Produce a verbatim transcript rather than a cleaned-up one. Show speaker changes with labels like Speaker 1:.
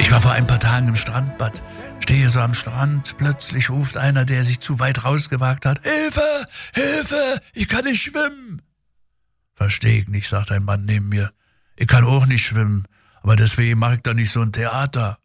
Speaker 1: Ich war vor ein paar Tagen im Strandbad. Stehe so am Strand, plötzlich ruft einer, der sich zu weit rausgewagt hat: Hilfe, Hilfe, ich kann nicht schwimmen. Versteh ich nicht, sagt ein Mann neben mir. Ich kann auch nicht schwimmen, aber deswegen mache ich doch nicht so ein Theater.